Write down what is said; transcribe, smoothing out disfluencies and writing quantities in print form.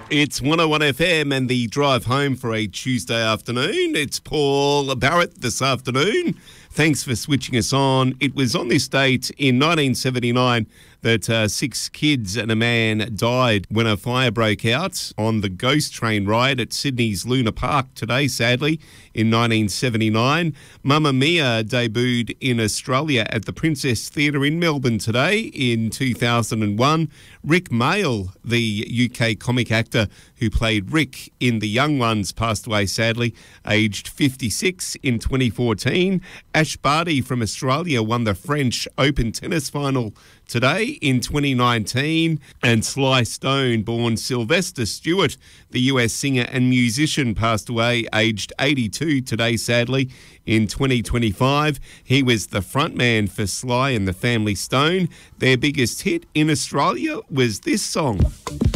It's 101 FM and the drive home for a Tuesday afternoon. It's Paul Barrett this afternoon. Thanks for switching us on. It was on this date in 1979 that 6 kids and a man died when a fire broke out on the Ghost Train ride at Sydney's Luna Park today, sadly, in 1979. Mamma Mia debuted in Australia at the Princess Theatre in Melbourne today in 2001. Rick Mayall, the UK comic actor who played Rick in The Young Ones, passed away sadly, aged 56 in 2014. Ash Barty from Australia won the French Open tennis final today in 2019, and Sly Stone, born Sylvester Stewart, the US singer and musician, passed away aged 82 today, sadly, in 2025. He was the frontman for Sly and the Family Stone. Their biggest hit in Australia was this song.